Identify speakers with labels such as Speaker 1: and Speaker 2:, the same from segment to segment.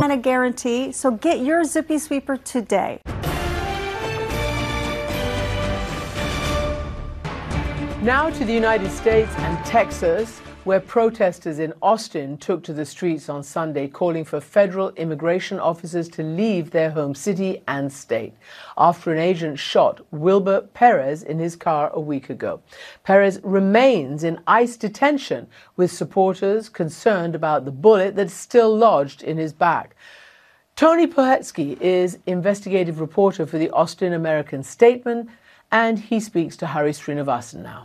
Speaker 1: And a guarantee, so get your Zippy Sweeper today.
Speaker 2: Now to the United States and Texas, where protesters in Austin took to the streets on Sunday calling for federal immigration officers to leave their home city and state after an agent shot Wilber Perez in his car a week ago. Perez remains in ICE detention, with supporters concerned about the bullet that's still lodged in his back. Tony Plohetski is investigative reporter for the Austin American-Statesman, and he speaks to Hari Srinivasan now.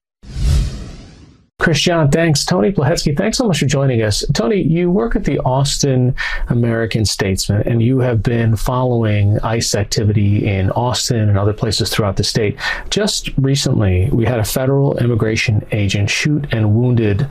Speaker 3: Christian, thanks. Tony Plohetski, thanks so much for joining us. Tony, you work at the Austin American-Statesman, and you have been following ICE activity in Austin and other places throughout the state. Just recently, we had a federal immigration agent shoot and wounded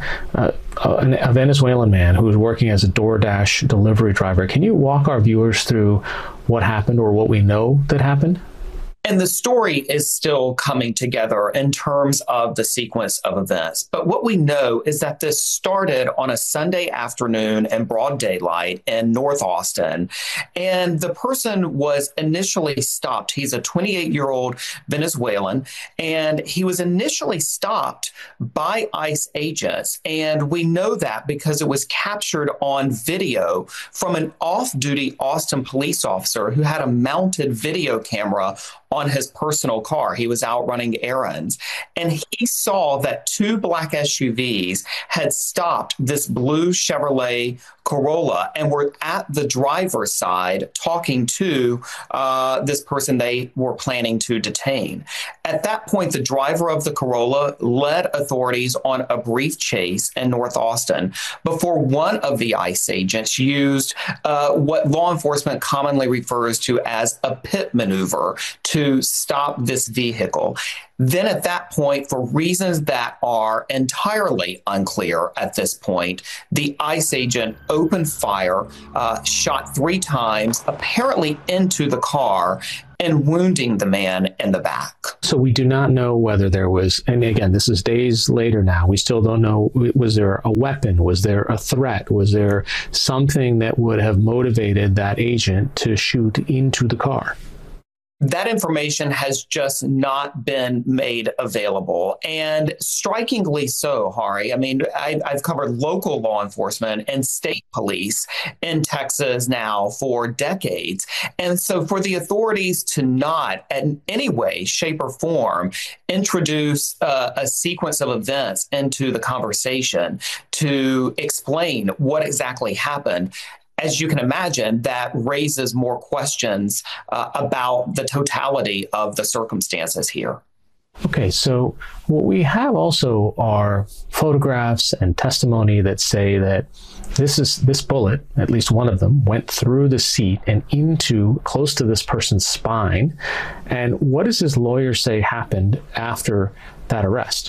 Speaker 3: a Venezuelan man who was working as a DoorDash delivery driver. Can you walk our viewers through what happened or what we know that happened?
Speaker 4: And the story is still coming together in terms of the sequence of events. But what we know is that this started on a Sunday afternoon in broad daylight in North Austin. And the person was initially stopped. He's a 28-year-old Venezuelan, and he was initially stopped by ICE agents. And we know that because it was captured on video from an off-duty Austin police officer who had a mounted video camera on his personal car. He was out running errands, and he saw that two black SUVs had stopped this blue Chevrolet Corolla and were at the driver's side talking to this person they were planning to detain. At that point, the driver of the Corolla led authorities on a brief chase in North Austin before one of the ICE agents used what law enforcement commonly refers to as a pit maneuver to stop this vehicle. Then at that point, for reasons that are entirely unclear at this point, the ICE agent opened fire, shot 3 times, apparently into the car, and wounding the man in the back.
Speaker 3: So we do not know whether there was, and again, this is days later now, we still don't know, was there a weapon? Was there a threat? Was there something that would have motivated that agent to shoot into the car?
Speaker 4: That information has just not been made available, and strikingly so, Hari. I mean, I've covered local law enforcement and state police in Texas now for decades. And so for the authorities to not in any way, shape, or form introduce a sequence of events into the conversation to explain what exactly happened, as you can imagine, that raises more questions about the totality of the circumstances here.
Speaker 3: Okay, so what we have also are photographs and testimony that say that this bullet, at least one of them, went through the seat and into close to this person's spine. And what does his lawyer say happened after that arrest?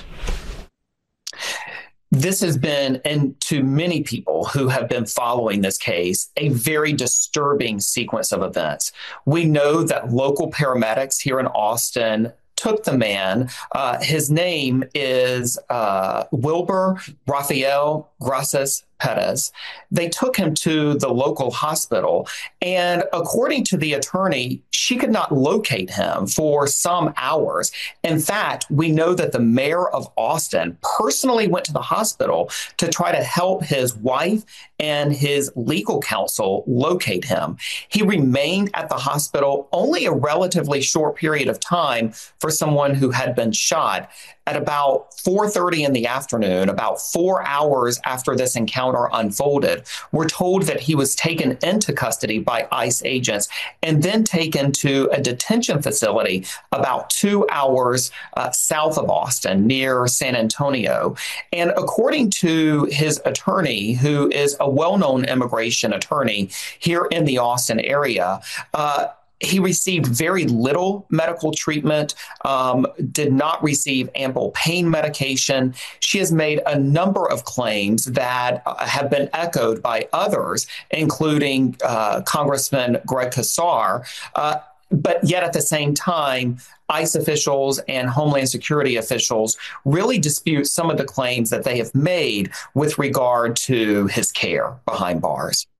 Speaker 4: This has been, and to many people who have been following this case, a very disturbing sequence of events. We know that local paramedics here in Austin took the man. His name is Wilber Rafael Gracias Perez. They took him to the local hospital, and according to the attorney, she could not locate him for some hours. In fact, we know that the mayor of Austin personally went to the hospital to try to help his wife and his legal counsel locate him. He remained at the hospital only a relatively short period of time for someone who had been shot. At about 4:30 in the afternoon, about 4 hours after this encounter unfolded, we're told that he was taken into custody by ICE agents and then taken to a detention facility about 2 hours south of Austin near San Antonio. And according to his attorney, who is a well-known immigration attorney here in the Austin area, he received very little medical treatment, did not receive ample pain medication. She has made a number of claims that have been echoed by others, including Congressman Greg Casar. But yet at the same time, ICE officials and Homeland Security officials really dispute some of the claims that they have made with regard to his care behind bars.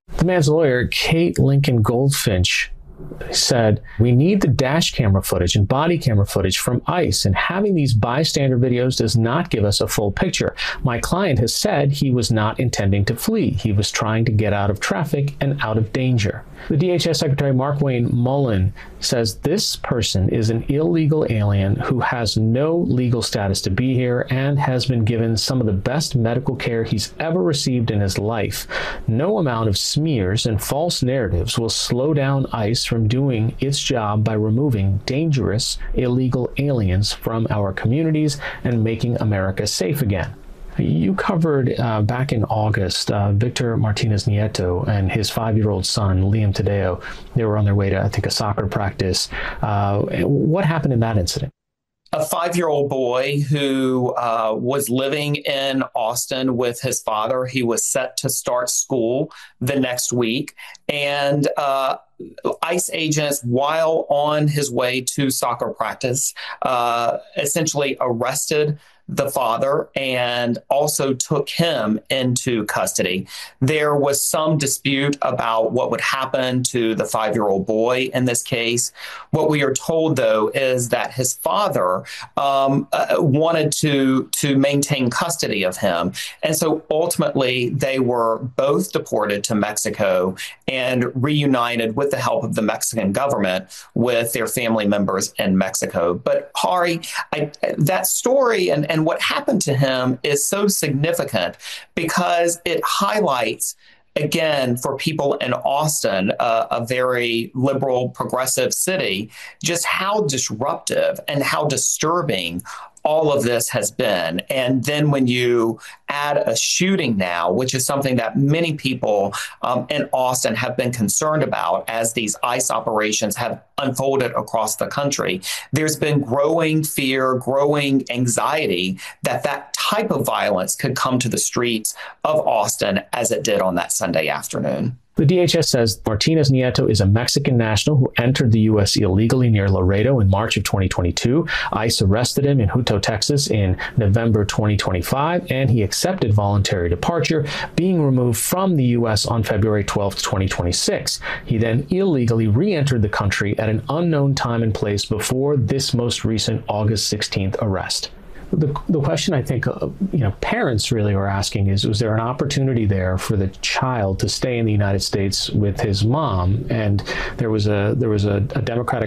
Speaker 3: The man's lawyer, Kate Lincoln Goldfinch, said, "We need the dash camera footage and body camera footage from ICE, and having these bystander videos does not give us a full picture. My client has said he was not intending to flee. He was trying to get out of traffic and out of danger." The DHS Secretary Markwayne Mullin says this person is an illegal alien who has no legal status to be here and has been given some of the best medical care he's ever received in his life. No amount of smears and false narratives will slow down ICE from doing its job by removing dangerous illegal aliens from our communities and making America safe again. You covered back in August, Victor Martinez Nieto and his 5-year-old son, Liam Tadeo. They were on their way to, I think, a soccer practice. What happened in that incident?
Speaker 4: A 5-year-old boy who was living in Austin with his father. He was set to start school the next week. And ICE agents, while on his way to soccer practice, essentially arrested the father and also took him into custody. There was some dispute about what would happen to the 5-year-old boy in this case. What we are told, though, is that his father wanted to maintain custody of him. And so ultimately, they were both deported to Mexico and reunited with the help of the Mexican government with their family members in Mexico. But Hari, that story and what happened to him is so significant because it highlights, again, for people in Austin, a very liberal, progressive city, just how disruptive and how disturbing all of this has been. And then when you add a shooting now, which is something that many people in Austin have been concerned about as these ICE operations have unfolded across the country, there's been growing fear, growing anxiety that that type of violence could come to the streets of Austin as it did on that Sunday afternoon.
Speaker 3: The DHS says Martinez Nieto is a Mexican national who entered the U.S. illegally near Laredo in March of 2022. ICE arrested him in Hutto, Texas in November 2025, and he accepted voluntary departure, being removed from the U.S. on February 12, 2026. He then illegally re-entered the country at an unknown time and place before this most recent August 16th arrest. The question I think parents really are asking is, was there an opportunity there for the child to stay in the United States with his mom? And there was a Democratic